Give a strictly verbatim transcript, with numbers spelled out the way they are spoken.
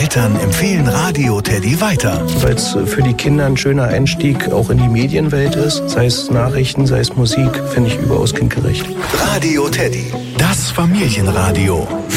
Eltern empfehlen Radio Teddy weiter. Weil es für die Kinder ein schöner Einstieg auch in die Medienwelt ist. Sei es Nachrichten, sei es Musik, finde ich überaus kindgerecht. Radio Teddy, das Familienradio.